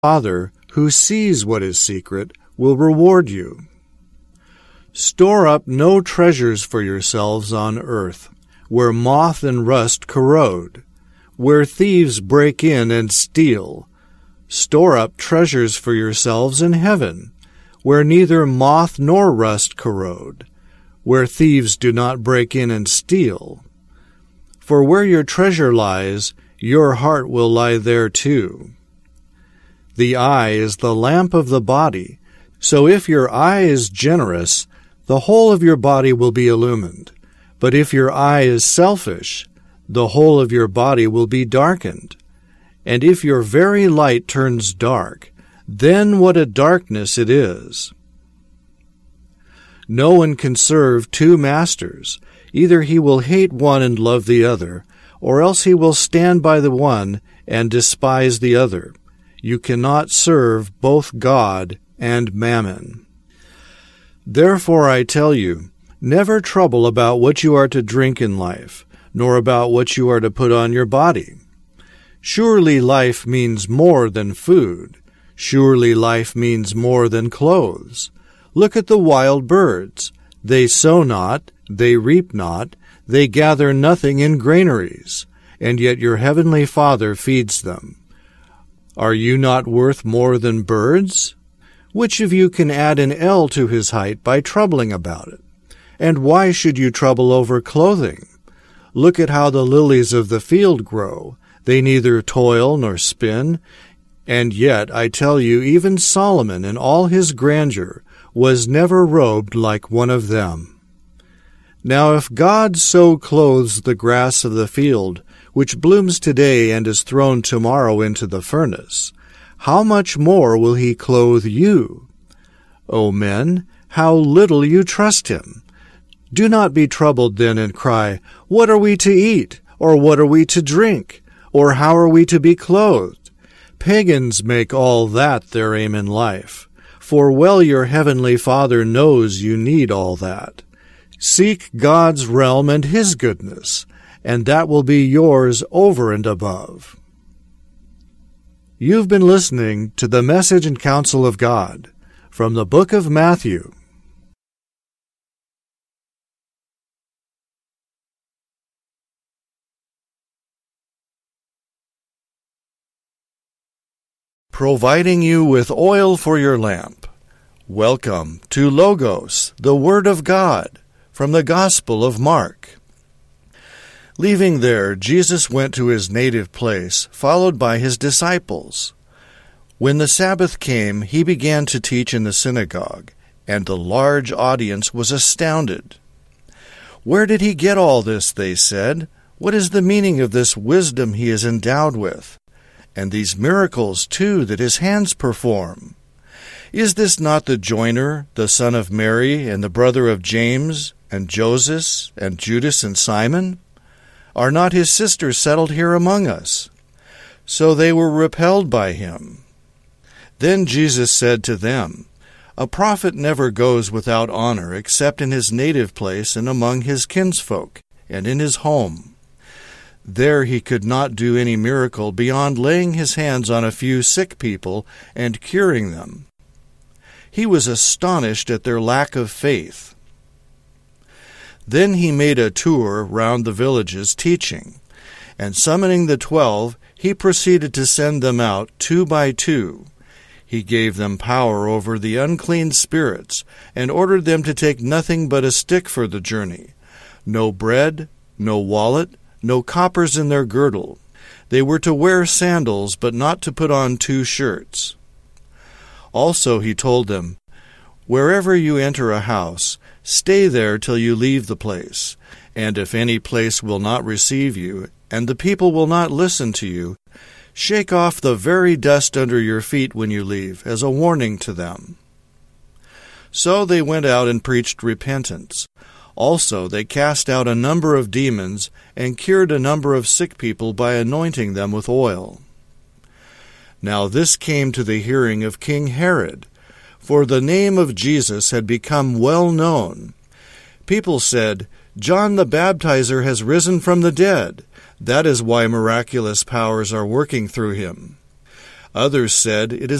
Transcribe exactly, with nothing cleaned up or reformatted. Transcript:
Father, who sees what is secret, will reward you. Store up no treasures for yourselves on earth, where moth and rust corrode, where thieves break in and steal. Store up treasures for yourselves in heaven, where neither moth nor rust corrode, where thieves do not break in and steal. For where your treasure lies, your heart will lie there too. The eye is the lamp of the body, so if your eye is generous, the whole of your body will be illumined. But if your eye is selfish, the whole of your body will be darkened. And if your very light turns dark, then what a darkness it is. No one can serve two masters. Either he will hate one and love the other, or else he will stand by the one and despise the other. You cannot serve both God and Mammon. Therefore I tell you, never trouble about what you are to drink in life, nor about what you are to put on your body. Surely life means more than food. Surely life means more than clothes. Look at the wild birds. They sow not, they reap not, they gather nothing in granaries, and yet your heavenly Father feeds them. Are you not worth more than birds? Which of you can add an ell to his height by troubling about it? And why should you trouble over clothing? Look at how the lilies of the field grow. They neither toil nor spin. And yet, I tell you, even Solomon in all his grandeur was never robed like one of them. Now if God so clothes the grass of the field, which blooms today and is thrown tomorrow into the furnace, how much more will he clothe you? O men, how little you trust him! Do not be troubled then and cry, What are we to eat? Or what are we to drink? Or how are we to be clothed? Pagans make all that their aim in life, for well your heavenly Father knows you need all that. Seek God's realm and his goodness, and that will be yours over and above. You've been listening to the Message and Counsel of God from the book of Matthew. Providing you with oil for your lamp. Welcome to Logos, the Word of God, from the Gospel of Mark. Leaving there, Jesus went to his native place, followed by his disciples. When the Sabbath came, he began to teach in the synagogue, and the large audience was astounded. Where did he get all this, they said? What is the meaning of this wisdom he is endowed with? And these miracles, too, that his hands perform? Is this not the joiner, the son of Mary, and the brother of James, and Joseph, and Judas, and Simon? Are not his sisters settled here among us? So they were repelled by him. Then Jesus said to them, A prophet never goes without honor except in his native place and among his kinsfolk, and in his home. There he could not do any miracle beyond laying his hands on a few sick people and curing them. He was astonished at their lack of faith. Then he made a tour round the villages teaching, and summoning the twelve, he proceeded to send them out two by two. He gave them power over the unclean spirits, and ordered them to take nothing but a stick for the journey, no bread, no wallet, no coppers in their girdle. They were to wear sandals, but not to put on two shirts. Also he told them, Wherever you enter a house, stay there till you leave the place. And if any place will not receive you, and the people will not listen to you, shake off the very dust under your feet when you leave, as a warning to them. So they went out and preached repentance. Also they cast out a number of demons, and cured a number of sick people by anointing them with oil. Now this came to the hearing of King Herod, for the name of Jesus had become well known. People said, John the Baptizer has risen from the dead. That is why miraculous powers are working through him. Others said, "It is